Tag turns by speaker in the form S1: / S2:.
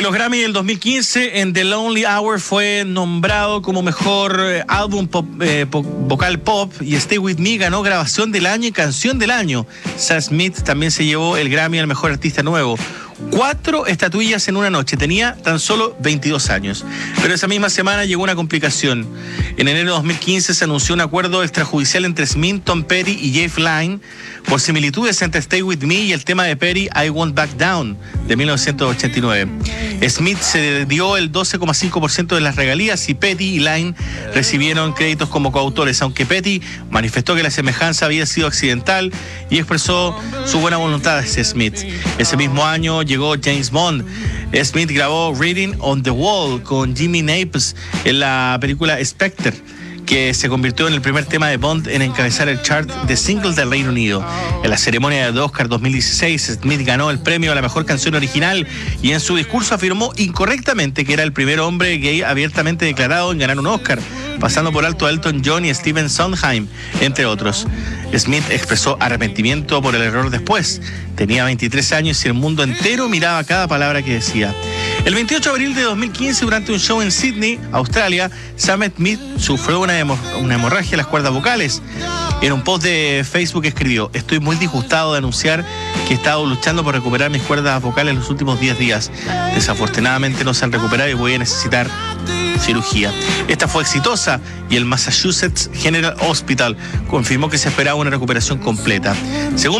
S1: los Grammy del 2015, en The Lonely Hour fue nombrado como mejor álbum vocal pop, y Stay With Me ganó grabación del año y canción del año. Sam Smith también se llevó el Grammy al mejor artista nuevo. 4 estatuillas en una noche. Tenía tan solo 22 años. Pero esa misma semana llegó una complicación. En enero de 2015 se anunció un acuerdo extrajudicial entre Smith, Tom Petty y Jeff Lynne por similitudes entre Stay With Me y el tema de Petty, I Won't Back Down, de 1989. Smith se dio el 12,5% de las regalías y Petty y Lynne recibieron créditos como coautores, aunque Petty manifestó que la semejanza había sido accidental y expresó su buena voluntad hacia Smith. Ese mismo año llegó James Bond. Smith grabó Reading on the Wall con Jimmy Naples en la película Spectre, que se convirtió en el primer tema de Bond en encabezar el chart de singles del Reino Unido. En la ceremonia de Oscar 2016, Smith ganó el premio a la mejor canción original y en su discurso afirmó incorrectamente que era el primer hombre gay abiertamente declarado en ganar un Oscar, pasando por alto a Elton John y Stephen Sondheim, entre otros. Smith expresó arrepentimiento por el error después. Tenía 23 años y el mundo entero miraba cada palabra que decía. El 28 de abril de 2015, durante un show en Sydney, Australia, Sam Smith sufrió una hemorragia en las cuerdas vocales. En un post de Facebook escribió: estoy muy disgustado de anunciar que he estado luchando por recuperar mis cuerdas vocales los últimos 10 días. Desafortunadamente no se han recuperado y voy a necesitar cirugía. Esta fue exitosa y el Massachusetts General Hospital confirmó que se esperaba una recuperación completa. Según